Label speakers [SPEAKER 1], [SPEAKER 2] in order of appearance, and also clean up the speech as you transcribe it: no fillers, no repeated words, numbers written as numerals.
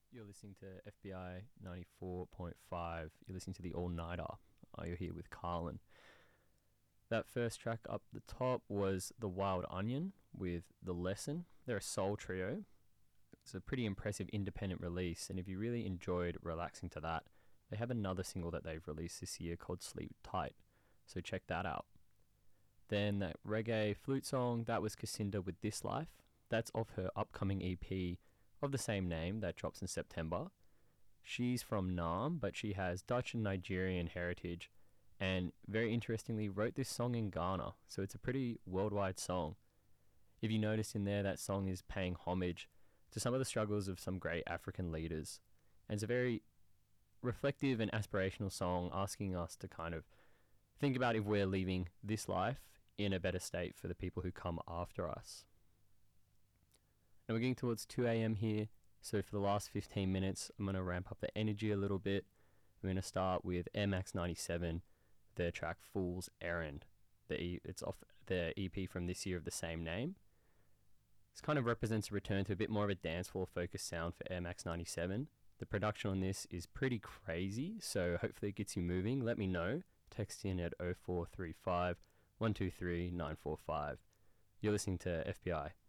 [SPEAKER 1] You're listening to FBI 94.5. You're listening to the All Nighter. You're here with Carlin. That first track up the top was The Wild Onion with The Lesson. They're a soul trio. It's a pretty impressive independent release, and if you really enjoyed relaxing to that, they have another single that they've released this year called Sleep Tight, so check that out. Then that reggae flute song, that was Cassinda with This Life. That's off her upcoming EP of the same name that drops in September. She's from Nam, but she has Dutch and Nigerian heritage, and very interestingly wrote this song in Ghana, so it's a pretty worldwide song. If you notice in there, that song is paying homage to some of the struggles of some great African leaders, and it's a very reflective and aspirational song asking us to kind of think about if we're leaving this life in a better state for the people who come after us. Now we're getting towards 2 a.m. here, so for the last 15 minutes, I'm going to ramp up the energy a little bit. I'm going to start with Air Max 97, their track Fool's Errand. It's off their EP from this year of the same name. This kind of represents a return to a bit more of a dancefloor focused sound for Air Max 97. The production on this is pretty crazy, so hopefully it gets you moving. Let me know. Text in at 0435 123 945. You're listening to FBI.